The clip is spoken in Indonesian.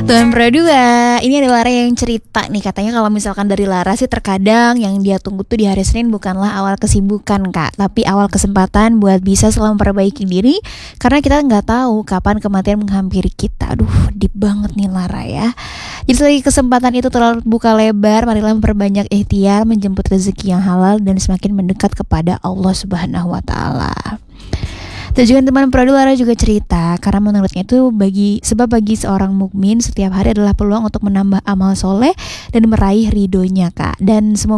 Tuan Pro 2, ini ada Lara yang cerita nih. Katanya kalau misalkan dari Lara sih terkadang yang dia tunggu tuh di hari Senin bukanlah awal kesibukan kak, tapi awal kesempatan buat bisa selalu memperbaiki diri. Karena kita nggak tahu kapan kematian menghampiri kita. Aduh, deep banget nih Lara ya. Jadi selagi kesempatan itu terlalu buka lebar, marilah memperbanyak ikhtiar, menjemput rezeki yang halal dan semakin mendekat kepada Allah Subhanahu wa Ta'ala. Tujuan teman Pradu, Lara juga cerita karena menurutnya itu bagi seorang mukmin setiap hari adalah peluang untuk menambah amal soleh dan meraih ridhonya kak. Dan semoga